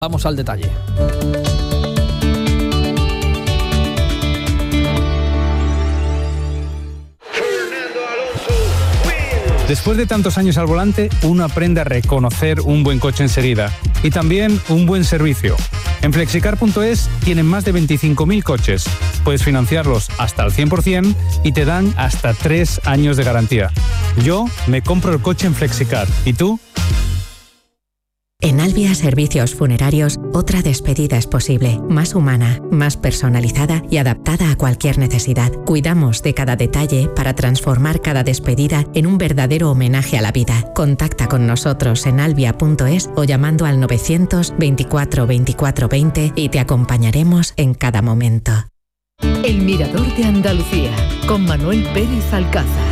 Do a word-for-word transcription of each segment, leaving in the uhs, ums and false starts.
Vamos al detalle. Después de tantos años al volante, uno aprende a reconocer un buen coche enseguida y también un buen servicio. En flexicar punto es tienen más de veinticinco mil coches. Puedes financiarlos hasta al cien por ciento y te dan hasta tres años de garantía. Yo me compro el coche en Flexicar. ¿Y tú? En Albia Servicios Funerarios, otra despedida es posible, más humana, más personalizada y adaptada a cualquier necesidad. Cuidamos de cada detalle para transformar cada despedida en un verdadero homenaje a la vida. Contacta con nosotros en albia punto es o llamando al novecientos veinticuatro veinticuatro veinte y te acompañaremos en cada momento. El Mirador de Andalucía, con Manuel Pérez Alcázar.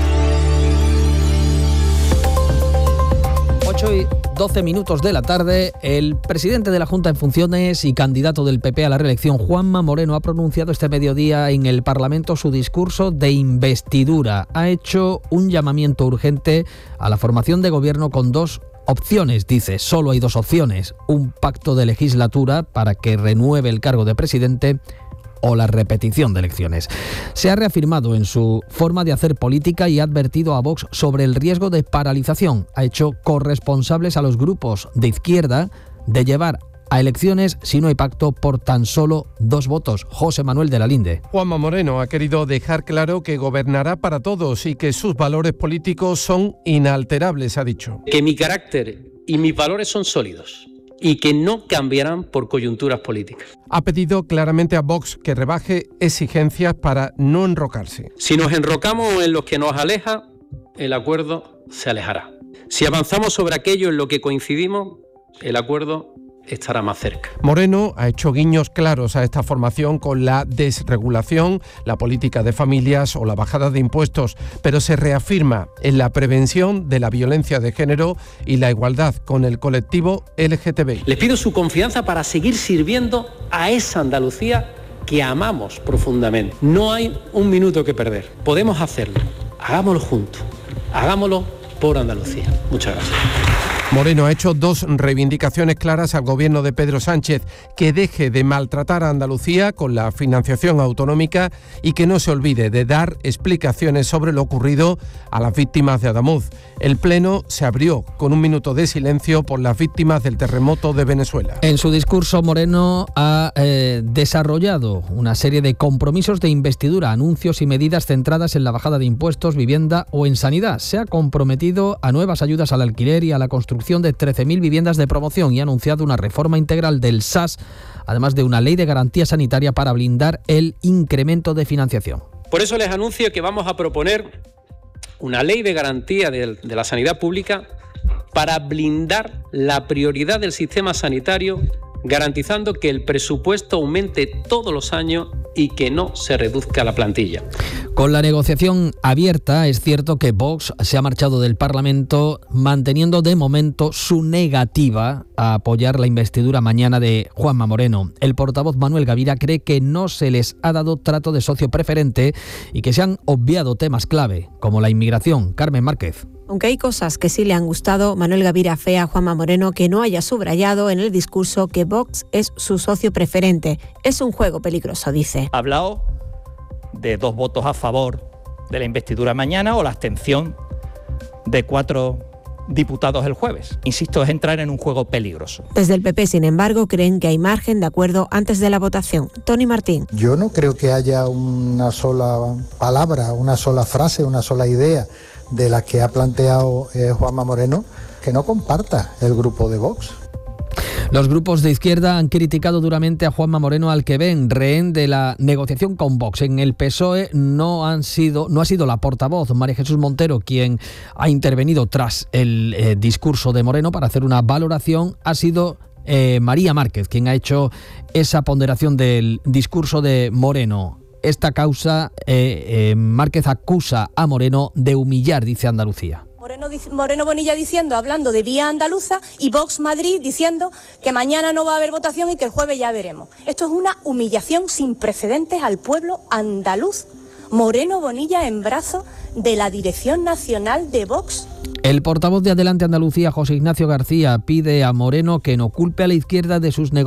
ocho y doce minutos de la tarde, el presidente de la Junta en funciones y candidato del P P a la reelección, Juanma Moreno, ha pronunciado este mediodía en el Parlamento su discurso de investidura. Ha hecho un llamamiento urgente a la formación de gobierno con dos opciones. Dice, solo hay dos opciones: un pacto de legislatura para que renueve el cargo de presidente o la repetición de elecciones. Se ha reafirmado en su forma de hacer política y ha advertido a Vox sobre el riesgo de paralización. Ha hecho corresponsables a los grupos de izquierda de llevar a elecciones si no hay pacto por tan solo dos votos. José Manuel de la Linde. Juanma Moreno ha querido dejar claro que gobernará para todos y que sus valores políticos son inalterables, ha dicho. Que mi carácter y mis valores son sólidos y que no cambiarán por coyunturas políticas. Ha pedido claramente a Vox que rebaje exigencias para no enrocarse. Si nos enrocamos en lo que nos aleja, el acuerdo se alejará. Si avanzamos sobre aquello en lo que coincidimos, el acuerdo estará más cerca. Moreno ha hecho guiños claros a esta formación con la desregulación, la política de familias o la bajada de impuestos, pero se reafirma en la prevención de la violencia de género y la igualdad con el colectivo L G T B I. Les pido su confianza para seguir sirviendo a esa Andalucía que amamos profundamente. No hay un minuto que perder. Podemos hacerlo. Hagámoslo juntos. Hagámoslo por Andalucía. Muchas gracias. Moreno ha hecho dos reivindicaciones claras al gobierno de Pedro Sánchez: que deje de maltratar a Andalucía con la financiación autonómica y que no se olvide de dar explicaciones sobre lo ocurrido a las víctimas de Adamuz. El Pleno se abrió con un minuto de silencio por las víctimas del terremoto de Venezuela. En su discurso, Moreno ha eh, desarrollado una serie de compromisos de investidura, anuncios y medidas centradas en la bajada de impuestos, vivienda o en sanidad. Se ha comprometido a nuevas ayudas al alquiler y a la construcción de trece mil viviendas de promoción y ha anunciado una reforma integral del S A S, además de una ley de garantía sanitaria para blindar el incremento de financiación. Por eso les anuncio que vamos a proponer una ley de garantía de, de la sanidad pública para blindar la prioridad del sistema sanitario, garantizando que el presupuesto aumente todos los años y que no se reduzca la plantilla. Con la negociación abierta, es cierto que Vox se ha marchado del Parlamento manteniendo de momento su negativa a apoyar la investidura mañana de Juanma Moreno. El portavoz Manuel Gavira cree que no se les ha dado trato de socio preferente y que se han obviado temas clave, como la inmigración. Carmen Márquez. Aunque hay cosas que sí le han gustado, Manuel Gavira fe a Juanma Moreno que no haya subrayado en el discurso que Vox es su socio preferente. Es un juego peligroso, dice. Ha hablado de dos votos a favor de la investidura mañana o la abstención de cuatro diputados el jueves. Insisto, es entrar en un juego peligroso. Desde el P P, sin embargo, creen que hay margen de acuerdo antes de la votación. Tony Martín. Yo no creo que haya una sola palabra, una sola frase, una sola idea de la que ha planteado eh, Juanma Moreno que no comparta el grupo de Vox. Los grupos de izquierda han criticado duramente a Juanma Moreno, al que ven rehén de la negociación con Vox. En el P S O E no, han sido, no ha sido la portavoz María Jesús Montero quien ha intervenido tras el eh, discurso de Moreno para hacer una valoración. Ha sido eh, María Márquez quien ha hecho esa ponderación del discurso de Moreno. Esta causa, eh, eh, Márquez acusa a Moreno de humillar, dice Andalucía. Moreno, Moreno Bonilla diciendo, hablando de vía andaluza, y Vox Madrid diciendo que mañana no va a haber votación y que el jueves ya veremos. Esto es una humillación sin precedentes al pueblo andaluz. Moreno Bonilla en brazos de la Dirección Nacional de Vox. El portavoz de Adelante Andalucía, José Ignacio García, pide a Moreno que no culpe a la izquierda de sus negociaciones